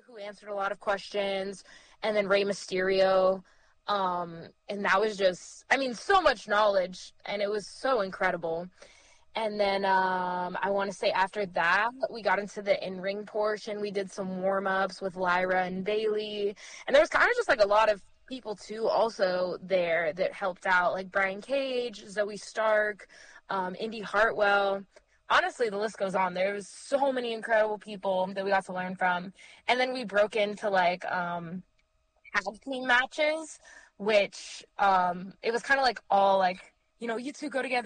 who answered a lot of questions, and then Rey Mysterio. And that was just, I mean, so much knowledge, and it was so incredible. And then I want to say after that, we got into the in-ring portion. We did some warm-ups with Lyra and Bayley. And there was kind of just like a lot of people, too, also there that helped out, like Brian Cage, Zoe Stark, Indy Hartwell. Honestly, the list goes on. There was so many incredible people that we got to learn from. And then we broke into, like, tag team matches, which it was kind of like all, like, you know, you two go together.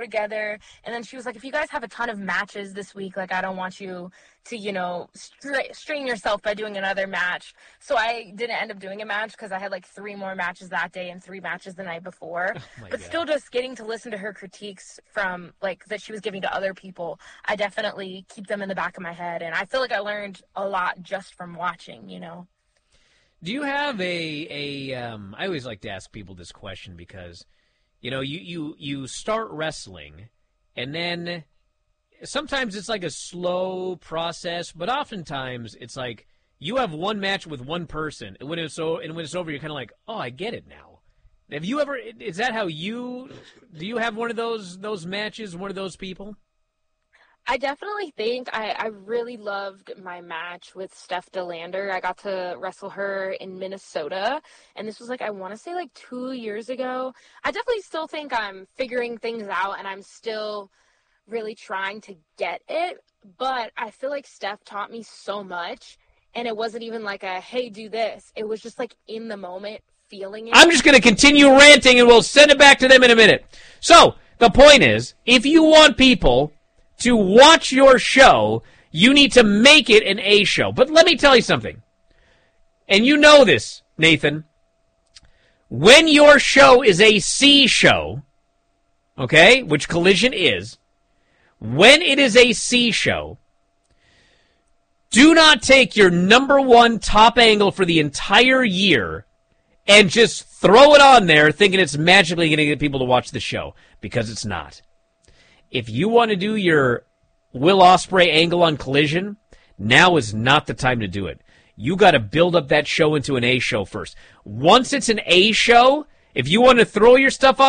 And then she was like, if you guys have a ton of matches this week, like, I don't want you to, you know, strain yourself by doing another match. So I didn't end up doing a match because I had, like, 3 more matches that day and 3 matches the night before. But still just getting to listen to her critiques from, like, that she was giving to other people, I definitely keep them in the back of my head. And I feel like I learned a lot just from watching, you know. Do you have I always like to ask people this question because, you know, you start wrestling, and then sometimes it's like a slow process, but oftentimes it's like you have one match with one person, and when it's over, you're kind of like, oh, I get it now. Have you ever? Is that how do you have one of those matches? One of those people? I definitely think I really loved my match with Steph DeLander. I got to wrestle her in Minnesota, and this was like, I want to say like 2 years ago. I definitely still think I'm figuring things out, and I'm still really trying to get it, but I feel like Steph taught me so much, and it wasn't even like a, hey, do this. It was just like in the moment, feeling it. I'm just going to continue ranting, and we'll send it back to them in a minute. So, the point is, if you want people to watch your show, you need to make it an A show. But let me tell you something. And you know this, Nathan. When your show is a C show, okay, which Collision is, when it is a C show, do not take your number 1 top angle for the entire year and just throw it on there thinking it's magically going to get people to watch the show, because it's not. If you want to do your Will Ospreay angle on Collision, now is not the time to do it. You got to build up that show into an A show first. Once it's an A show, if you want to throw your stuff on